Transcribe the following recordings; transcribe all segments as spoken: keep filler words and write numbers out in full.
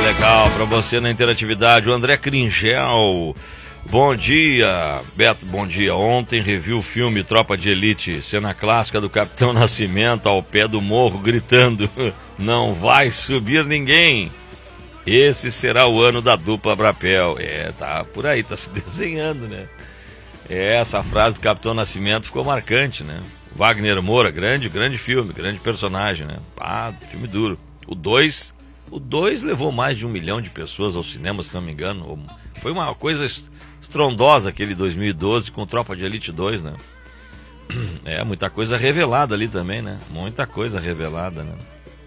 legal, para você na interatividade. O André Cringel, bom dia, Beto, bom dia. Ontem revi o filme Tropa de Elite, cena clássica do Capitão Nascimento ao pé do morro gritando: não vai subir ninguém. Esse será o ano da dupla Brapel. É, tá por aí, tá se desenhando, né? É, essa frase do Capitão Nascimento ficou marcante, né? Wagner Moura, grande, grande filme, grande personagem, né? Ah, filme duro. O dois, o dois levou mais de um milhão de pessoas ao cinema, se não me engano. Foi uma coisa estrondosa aquele dois mil e doze com Tropa de Elite dois, né? É, muita coisa revelada ali também, né? Muita coisa revelada, né?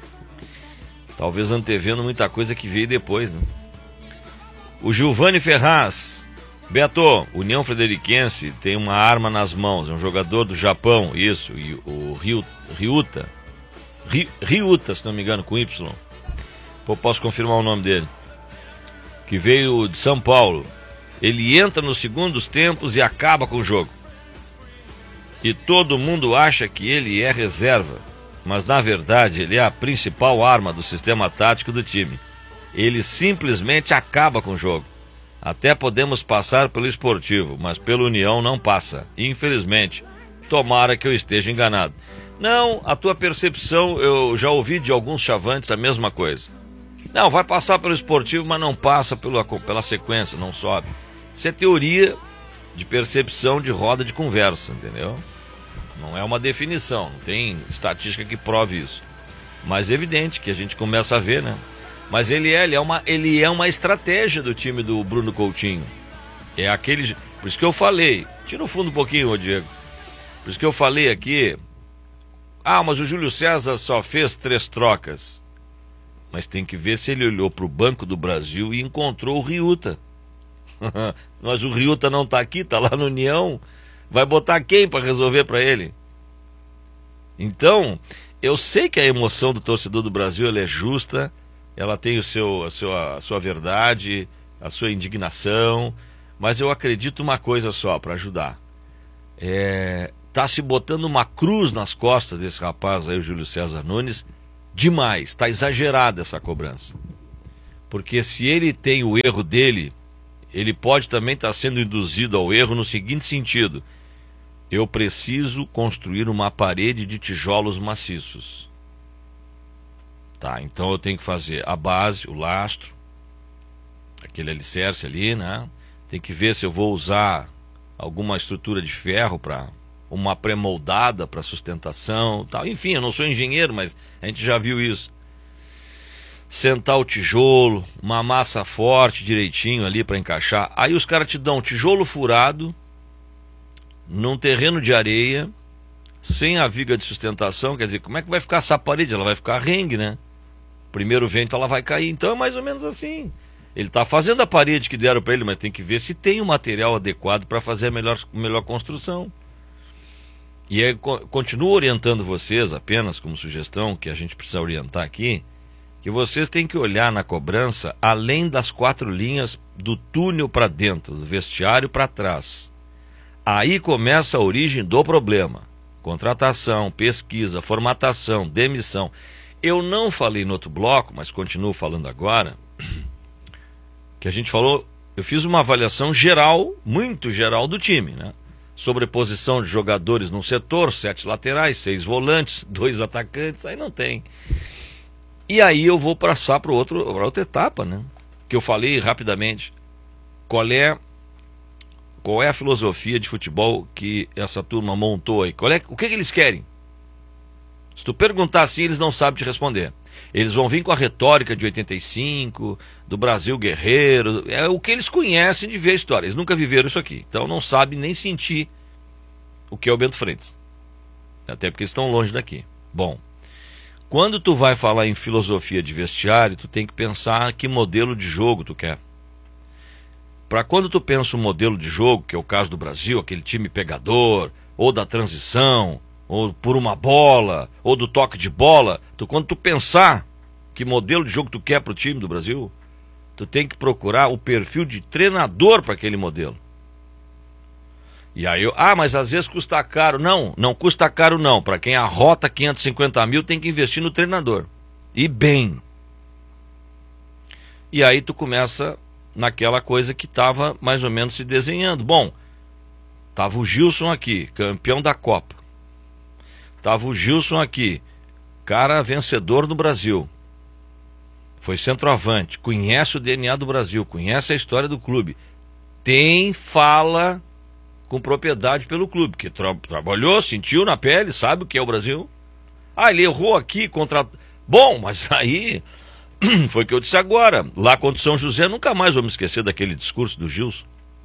Talvez antevendo muita coisa que veio depois, né? O Giovanni Ferraz, Beto, União Frederiquense tem uma arma nas mãos, é um jogador do Japão, isso, e o Ryu, Ryuta, Ry, Ryuta, se não me engano, com Y, eu posso confirmar o nome dele, que veio de São Paulo. Ele entra nos segundos tempos e acaba com o jogo. E todo mundo acha que ele é reserva, mas na verdade ele é a principal arma do sistema tático do time. Ele simplesmente acaba com o jogo. Até podemos passar pelo esportivo, mas pelo União não passa. Infelizmente, tomara que eu esteja enganado. Não, a tua percepção, eu já ouvi de alguns chavantes a mesma coisa. Não, vai passar pelo esportivo, mas não passa pela, pela sequência, não sobe. Isso é teoria de percepção de roda de conversa, entendeu? Não é uma definição, não tem estatística que prove isso. Mas é evidente que a gente começa a ver, né? Mas ele é, ele é, uma, ele é uma estratégia do time do Bruno Coutinho. É aquele... Por isso que eu falei... Tira o fundo um pouquinho, ô Diego. Por isso que eu falei aqui... Ah, mas o Júlio César só fez três trocas. Mas tem que ver se ele olhou para o Banco do Brasil e encontrou o Ryuta. Mas o Ryuta não está aqui, está lá no União. Vai botar quem para resolver para ele? Então, eu sei que a emoção do torcedor do Brasil ela é justa, ela tem o seu, a, sua, a sua verdade, a sua indignação, mas eu acredito uma coisa só para ajudar. É, tá se botando uma cruz nas costas desse rapaz aí, o Júlio César Nunes, demais, tá exagerada essa cobrança. Porque se ele tem o erro dele, ele pode também estar sendo induzido ao erro no seguinte sentido: eu preciso construir uma parede de tijolos maciços. Tá, então eu tenho que fazer a base, o lastro, aquele alicerce ali, né? Tem que ver se eu vou usar alguma estrutura de ferro para uma pré-moldada para sustentação, tal. Enfim, eu não sou engenheiro, mas a gente já viu isso. Sentar o tijolo, uma massa forte, direitinho ali para encaixar. Aí os caras te dão um tijolo furado num terreno de areia, sem a viga de sustentação. Quer dizer, como é que vai ficar essa parede? Ela vai ficar rengue, né? Primeiro vento ela vai cair. Então é mais ou menos assim. Ele está fazendo a parede que deram para ele, mas tem que ver se tem o material adequado para fazer a melhor, melhor construção. E aí, continuo orientando vocês, apenas como sugestão, que a gente precisa orientar aqui, que vocês têm que olhar na cobrança além das quatro linhas do túnel para dentro, do vestiário para trás. Aí começa a origem do problema. Contratação, pesquisa, formatação, demissão. Eu não falei no outro bloco, mas continuo falando agora, que a gente falou, eu fiz uma avaliação geral, muito geral do time, né? Sobreposição de jogadores num setor, sete laterais, seis volantes, dois atacantes, aí não tem. E aí eu vou passar para outra etapa, né? Que eu falei rapidamente. Qual é, qual é a filosofia de futebol que essa turma montou aí? Qual é, o que, que eles querem? Se tu perguntar assim, eles não sabem te responder. Eles vão vir com a retórica de oitenta e cinco, do Brasil guerreiro, é o que eles conhecem de ver a história. Eles nunca viveram isso aqui, então não sabem nem sentir o que é o Bento Freitas. Até porque eles estão longe daqui. Bom, quando tu vai falar em filosofia de vestiário, tu tem que pensar que modelo de jogo tu quer. Para quando tu pensa um modelo de jogo, que é o caso do Brasil, aquele time pegador, ou da transição, ou por uma bola, ou do toque de bola, tu, quando tu pensar que modelo de jogo tu quer para o time do Brasil, tu tem que procurar o perfil de treinador para aquele modelo. E aí, eu, ah, mas às vezes custa caro. Não, não custa caro não. Para quem arrota quinhentos e cinquenta mil, tem que investir no treinador. E bem. E aí tu começa naquela coisa que estava mais ou menos se desenhando. Bom, tava o Gilson aqui, campeão da Copa. Tava o Gilson aqui, cara vencedor no Brasil. Foi centroavante, conhece o D N A do Brasil, conhece a história do clube. Tem fala com propriedade pelo clube, que tra trabalhou, sentiu na pele, sabe o que é o Brasil. Ah, ele errou aqui contra... Bom, mas aí... Foi o que eu disse agora. Lá contra o São José, nunca mais vou me esquecer daquele discurso do Gilson.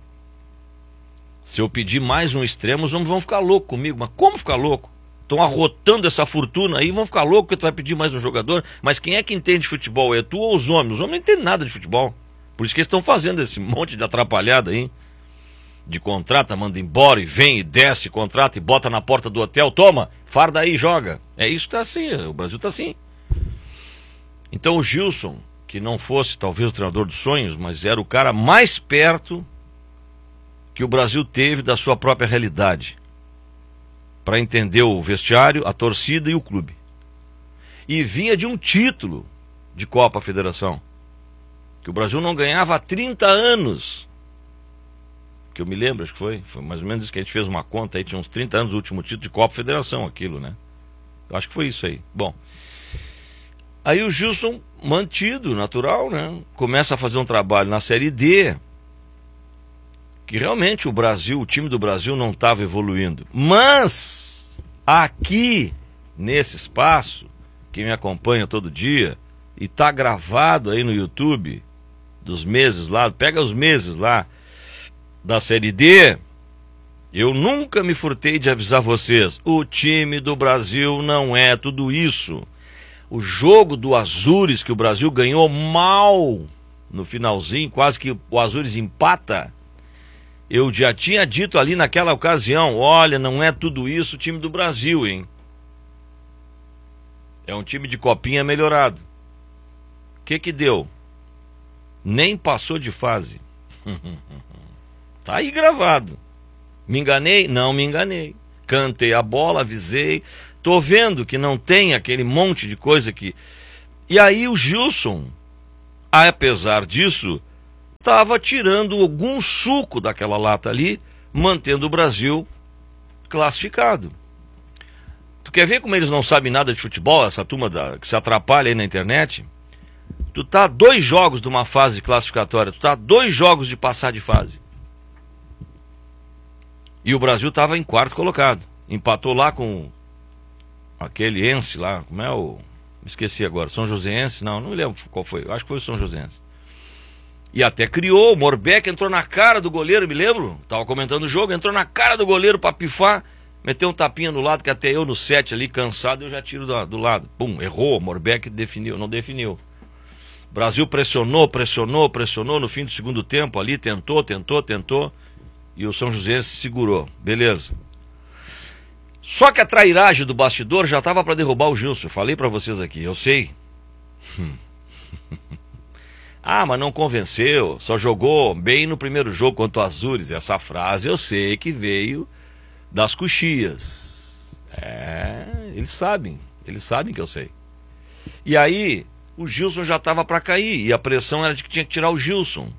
Se eu pedir mais um extremo, os homens vão ficar loucos comigo. Mas como ficar louco? Estão arrotando essa fortuna aí, vão ficar loucos porque tu vai pedir mais um jogador. Mas quem é que entende de futebol? É tu ou os homens? Os homens não entendem nada de futebol. Por isso que eles estão fazendo esse monte de atrapalhada aí. De contrata, manda embora e vem e desce, contrata e bota na porta do hotel. Toma, farda aí, joga. É isso que tá assim, o Brasil tá assim. Então o Gilson, que não fosse talvez o treinador dos sonhos, mas era o cara mais perto que o Brasil teve da sua própria realidade, para entender o vestiário, a torcida e o clube. E vinha de um título de Copa Federação, que o Brasil não ganhava há trinta anos. Que eu me lembro, acho que foi, foi mais ou menos isso que a gente fez uma conta aí, tinha uns trinta anos o último título de Copa Federação, aquilo, né? Eu acho que foi isso aí. Bom... Aí o Gilson, mantido, natural, né? Começa a fazer um trabalho na Série D, que realmente o Brasil, o time do Brasil não estava evoluindo. Mas, aqui, nesse espaço, que me acompanha todo dia, e tá gravado aí no YouTube, dos meses lá, pega os meses lá, da Série D, eu nunca me furtei de avisar vocês, o time do Brasil não é tudo isso. O jogo do Azures, que o Brasil ganhou mal no finalzinho, quase que o Azures empata. Eu já tinha dito ali naquela ocasião, olha, não é tudo isso o time do Brasil, hein? É um time de copinha melhorado. O que que deu? Nem passou de fase. Tá aí gravado. Me enganei? Não me enganei. Cantei a bola, avisei... Tô vendo que não tem aquele monte de coisa que... E aí o Gilson, apesar disso, estava tirando algum suco daquela lata ali, mantendo o Brasil classificado. Tu quer ver como eles não sabem nada de futebol, essa turma da, que se atrapalha aí na internet? Tu tá a dois jogos de uma fase classificatória, tu tá a dois jogos de passar de fase. E o Brasil estava em quarto colocado. Empatou lá com... aquele Ense lá, como é o... me esqueci agora, São Joséense, não, não me lembro qual foi, acho que foi o São Joséense. E até criou, o Morbeck entrou na cara do goleiro, me lembro, tava comentando o jogo, entrou na cara do goleiro pra pifar, meteu um tapinha no lado, que até eu no set ali, cansado, eu já tiro do, do lado. Pum, errou, o Morbeck definiu, não definiu. O Brasil pressionou, pressionou, pressionou, no fim do segundo tempo ali, tentou, tentou, tentou, e o São Joséense segurou, beleza. Só que a trairagem do bastidor já estava para derrubar o Gilson. Falei para vocês aqui, eu sei. Ah, mas não convenceu, só jogou bem no primeiro jogo contra o Azures. Essa frase eu sei que veio das coxias. É, eles sabem, eles sabem que eu sei. E aí, o Gilson já estava para cair, e a pressão era de que tinha que tirar o Gilson.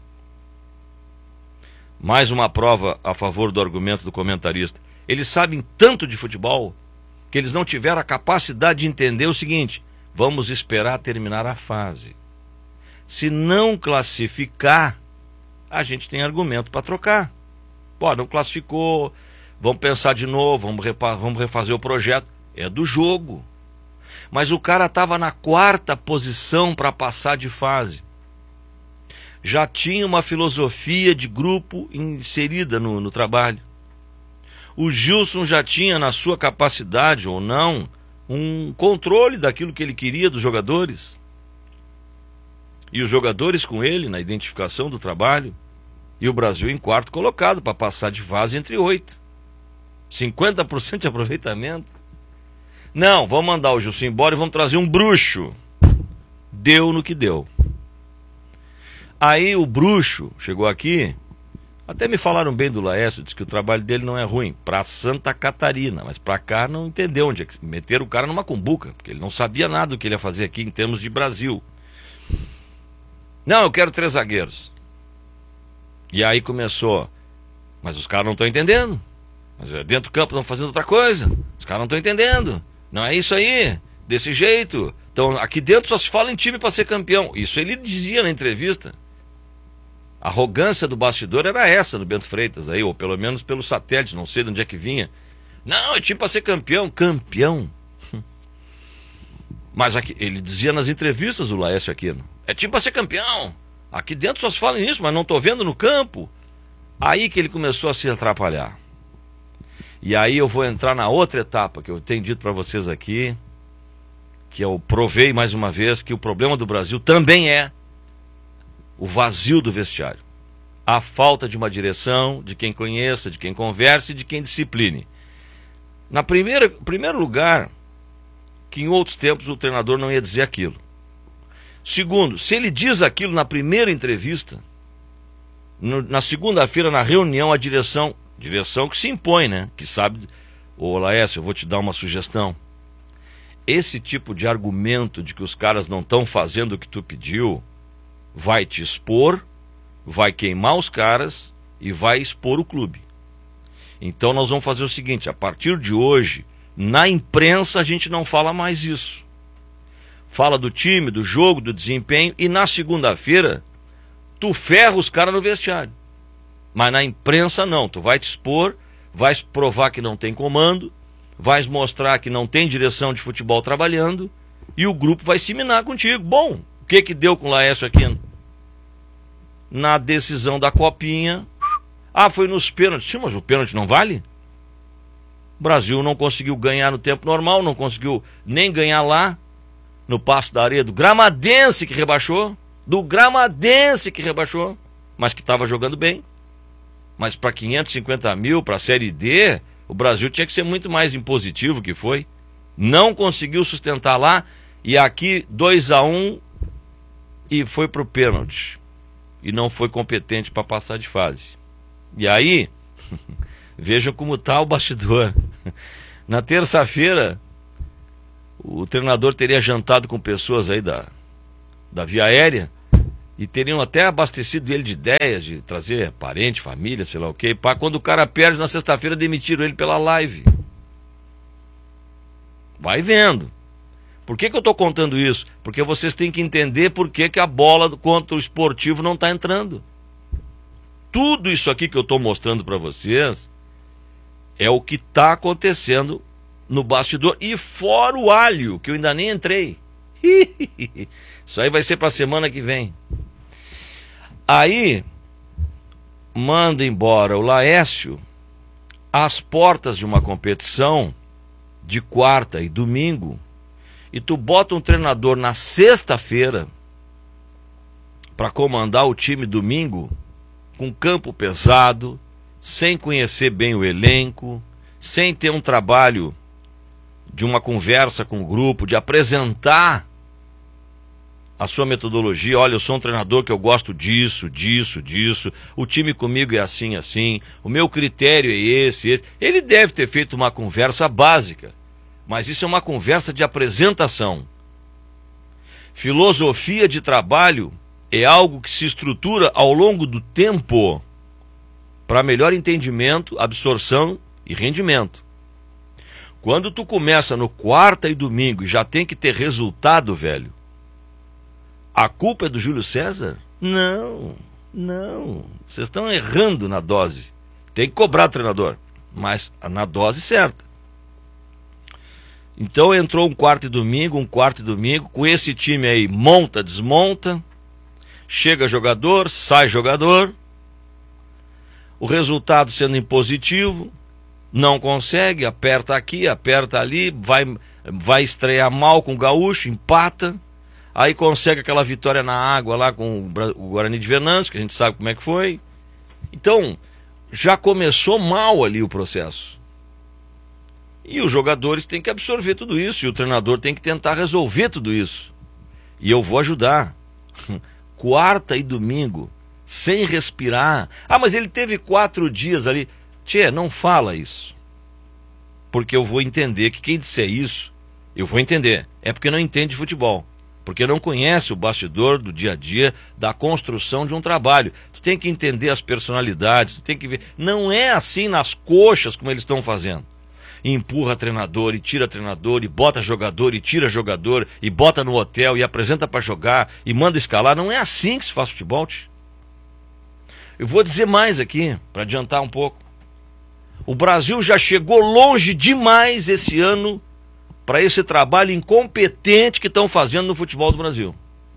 Mais uma prova a favor do argumento do comentarista. Eles sabem tanto de futebol que eles não tiveram a capacidade de entender o seguinte: vamos esperar terminar a fase. Se não classificar, a gente tem argumento para trocar. Pô, não classificou, vamos pensar de novo, vamos, repa- vamos refazer o projeto. É do jogo. Mas o cara estava na quarta posição para passar de fase. Já tinha uma filosofia de grupo inserida no, no trabalho. O Gilson já tinha na sua capacidade ou não um controle daquilo que ele queria dos jogadores. E os jogadores com ele na identificação do trabalho. E o Brasil em quarto colocado para passar de fase entre oito. cinquenta por cento de aproveitamento. Não, vamos mandar o Gilson embora e vamos trazer um bruxo. Deu no que deu. Aí o bruxo chegou aqui. Até me falaram bem do Laércio, disse que o trabalho dele não é ruim, para Santa Catarina, mas para cá não entendeu onde é que meteram o cara numa cumbuca, porque ele não sabia nada do que ele ia fazer aqui em termos de Brasil. Não, eu quero três zagueiros. E aí começou, mas os caras não estão entendendo. Mas dentro do campo estão fazendo outra coisa. Os caras não estão entendendo. Não é isso aí, desse jeito. Então aqui dentro só se fala em time para ser campeão. Isso ele dizia na entrevista. A arrogância do bastidor era essa no Bento Freitas, aí, ou pelo menos pelo satélite, não sei de onde é que vinha. Não, é time para ser campeão. Campeão? Mas aqui, ele dizia nas entrevistas, o Laércio Aquino, é time para ser campeão. Aqui dentro só se fala nisso, mas não estou vendo no campo. Aí que ele começou a se atrapalhar. E aí eu vou entrar na outra etapa que eu tenho dito para vocês aqui, que eu provei mais uma vez que o problema do Brasil também é o vazio do vestiário. A falta de uma direção, de quem conheça, de quem converse e de quem discipline. Na primeira, primeiro lugar, que em outros tempos o treinador não ia dizer aquilo. Segundo, se ele diz aquilo na primeira entrevista, no, na segunda-feira, na reunião, a direção, direção que se impõe, né? Que sabe, ô Laércio, eu vou te dar uma sugestão. Esse tipo de argumento de que os caras não estão fazendo o que tu pediu, vai te expor, vai queimar os caras e vai expor o clube. Então nós vamos fazer o seguinte, a partir de hoje, na imprensa a gente não fala mais isso. Fala do time, do jogo, do desempenho, e na segunda-feira tu ferra os caras no vestiário. Mas na imprensa não, tu vai te expor, vais provar que não tem comando, vais mostrar que não tem direção de futebol trabalhando, e o grupo vai se minar contigo. Bom, o que que deu com o Laércio Aquino? Na decisão da copinha, ah, foi nos pênaltis. Sim, mas o pênalti não vale? O Brasil não conseguiu ganhar no tempo normal, não conseguiu nem ganhar lá, no Paço da Areia, do Gramadense que rebaixou, do Gramadense que rebaixou, mas que estava jogando bem. Mas para quinhentos e cinquenta mil, para a Série D, o Brasil tinha que ser muito mais impositivo que foi. Não conseguiu sustentar lá, e aqui dois a um e foi pro pênalti. E não foi competente para passar de fase. E aí, vejam como está o bastidor. Na terça-feira, o treinador teria jantado com pessoas aí da, da Via Aérea e teriam até abastecido ele de ideias de trazer parente, família, sei lá o quê. Para quando o cara perde na sexta-feira, demitiram ele pela live. Vai vendo. Por que que eu estou contando isso? Porque vocês têm que entender por que que a bola contra o esportivo não está entrando. Tudo isso aqui que eu estou mostrando para vocês é o que está acontecendo no bastidor. E fora o alho, que eu ainda nem entrei. Isso aí vai ser para a semana que vem. Aí, manda embora o Laércio às portas de uma competição de quarta e domingo, e tu bota um treinador na sexta-feira para comandar o time domingo, com campo pesado, sem conhecer bem o elenco, sem ter um trabalho de uma conversa com o grupo, de apresentar a sua metodologia. Olha, eu sou um treinador que eu gosto disso, disso, disso, o time comigo é assim, assim, o meu critério é esse, esse. Ele deve ter feito uma conversa básica, mas isso é uma conversa de apresentação. Filosofia de trabalho é algo que se estrutura ao longo do tempo para melhor entendimento, absorção e rendimento. Quando tu começa no quarta e domingo e já tem que ter resultado, velho, a culpa é do Júlio César? Não, não. Vocês estão errando na dose. Tem que cobrar o treinador, mas na dose certa. Então entrou um quarto e domingo, um quarto e domingo, com esse time aí, monta, desmonta, chega jogador, sai jogador, o resultado sendo impositivo, não consegue, aperta aqui, aperta ali, vai, vai estrear mal com o Gaúcho, empata, aí consegue aquela vitória na água lá com o Guarani de Venâncio, que a gente sabe como é que foi. Então, já começou mal ali o processo. E os jogadores têm que absorver tudo isso, e o treinador tem que tentar resolver tudo isso. E eu vou ajudar. Quarta e domingo, sem respirar. Ah, mas ele teve quatro dias ali. Tchê, não fala isso. Porque eu vou entender que quem disser isso, eu vou entender. É porque não entende de futebol. porque não conhece o bastidor do dia a dia da construção de um trabalho. Tu tem que entender as personalidades, tu tem que ver. Não é assim nas coxas como eles estão fazendo. E empurra treinador, e tira treinador, e bota jogador, e tira jogador, e bota no hotel, e apresenta para jogar, e manda escalar. Não é assim que se faz futebol, tch. Eu vou dizer mais aqui, para adiantar um pouco. O Brasil já chegou longe demais esse ano para esse trabalho incompetente que estão fazendo no futebol do Brasil.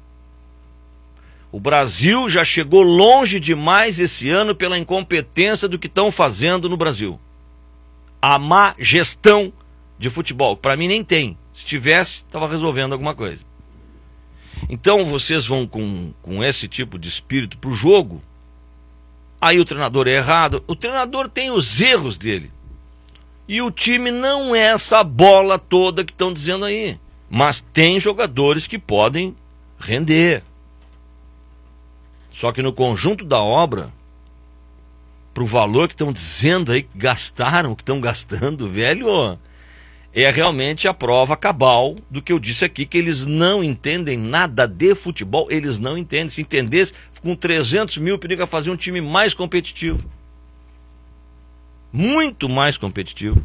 O Brasil já chegou longe demais esse ano pela incompetência do que estão fazendo no Brasil. A má gestão de futebol. Para mim nem tem. Se tivesse, estava resolvendo alguma coisa. Então vocês vão com, com esse tipo de espírito para o jogo. Aí o treinador é errado. O treinador tem os erros dele. E o time não é essa bola toda que estão dizendo aí. Mas tem jogadores que podem render. Só que no conjunto da obra, pro valor que estão dizendo aí, que gastaram, que estão gastando, velho, é realmente a prova cabal do que eu disse aqui, que eles não entendem nada de futebol, eles não entendem. Se entendesse, com trezentos mil, periga fazer um time mais competitivo. Muito mais competitivo.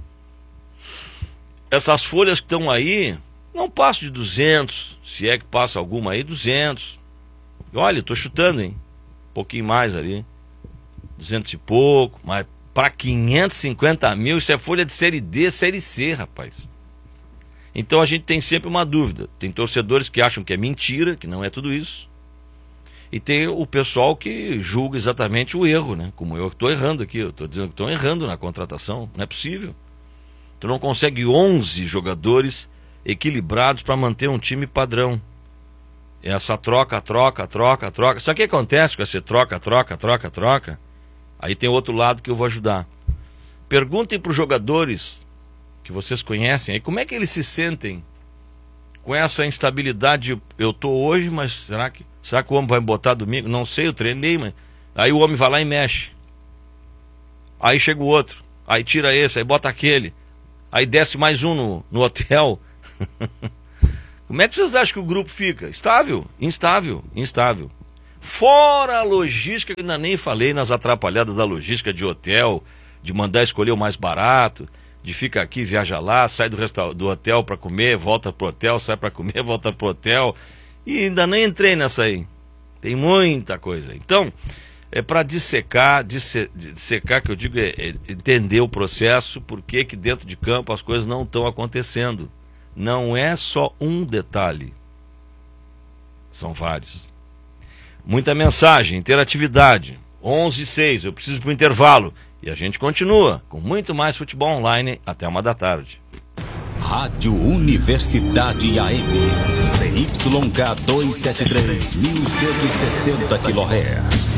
Essas folhas que estão aí, não passam de duzentos, se é que passa alguma aí, duzentos. E olha, estou chutando, hein? Um pouquinho mais ali. duzentos e pouco, mas para quinhentos e cinquenta mil, isso é folha de série D, série C, rapaz. Então a gente tem sempre uma dúvida. Tem torcedores que acham que é mentira, que não é tudo isso. E tem o pessoal que julga exatamente o erro, né? Como eu estou errando aqui, eu estou dizendo que estão errando na contratação. Não é possível. Tu não consegue onze jogadores equilibrados para manter um time padrão. Essa troca, troca, troca, troca. Sabe o que acontece com essa troca, troca, troca, troca? Aí tem outro lado que eu vou ajudar. Perguntem para os jogadores que vocês conhecem aí, como é que eles se sentem com essa instabilidade. Eu estou hoje, mas será que, será que o homem vai me botar domingo? Não sei, eu treinei, mas... Aí o homem vai lá e mexe. Aí chega o outro. Aí tira esse, aí bota aquele. Aí desce mais um no, no hotel. Como é que vocês acham que o grupo fica? Estável? Instável? Instável. Fora a logística, que ainda nem falei nas atrapalhadas da logística de hotel, de mandar escolher o mais barato, de ficar aqui, viaja lá, sai do, resta- do hotel para comer, volta pro hotel, sai para comer, volta pro hotel. E ainda nem entrei nessa aí. Tem muita coisa. Então, é para dissecar, disse- dissecar que eu digo é, é entender o processo, por que que dentro de campo as coisas não estão acontecendo. Não é só um detalhe. São vários. Muita mensagem, interatividade. onze e seis, eu preciso para o intervalo. E a gente continua com muito mais futebol online até uma da tarde. Rádio Universidade A M, C Y K duzentos e setenta e três, mil cento e sessenta quilohertz.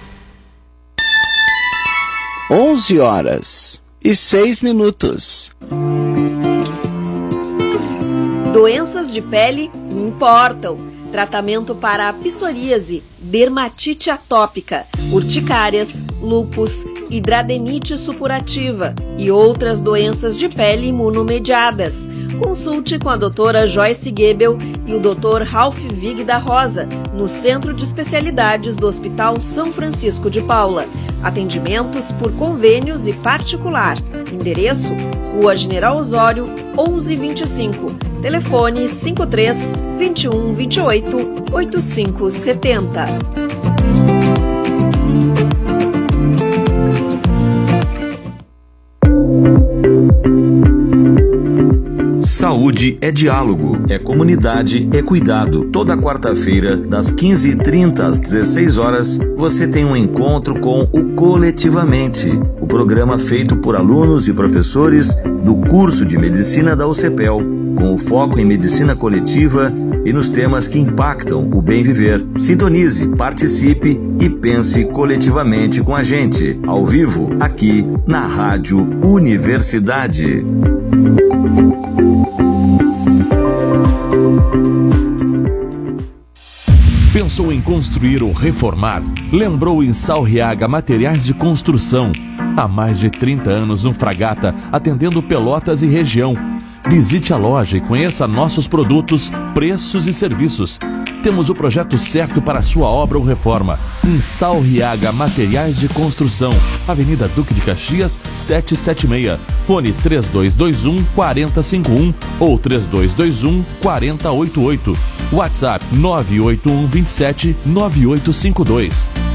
onze horas e seis minutos. Doenças de pele importam. Tratamento para a psoríase, dermatite atópica, urticárias, lúpus, hidradenite supurativa e outras doenças de pele imunomediadas. Consulte com a doutora Joyce Goebel e o doutor Ralph Vig da Rosa, no Centro de Especialidades do Hospital São Francisco de Paula. Atendimentos por convênios e particular. Endereço: Rua General Osório, onze vinte e cinco. Telefone cinco três, vinte e um, vinte e oito, oitenta e cinco setenta. Saúde é diálogo, é comunidade, é cuidado. Toda quarta-feira, das quinze e trinta às dezesseis horas, você tem um encontro com o Coletivamente, o programa feito por alunos e professores do curso de Medicina da U C P E L, com o foco em medicina coletiva e nos temas que impactam o bem viver. Sintonize, participe e pense coletivamente com a gente, ao vivo, aqui na Rádio Universidade. Pensou em construir ou reformar? Lembrou em Salriaga Materiais de Construção. Há mais de trinta anos no Fragata, atendendo Pelotas e região. Visite a loja e conheça nossos produtos, preços e serviços. Temos o projeto certo para a sua obra ou reforma. Insalriaga Materiais de Construção, Avenida Duque de Caxias, setecentos e setenta e seis. Fone três dois dois um, quatro zero cinco um ou três dois dois um, quatro zero oito oito. WhatsApp nove oito um, dois sete, nove oito cinco dois.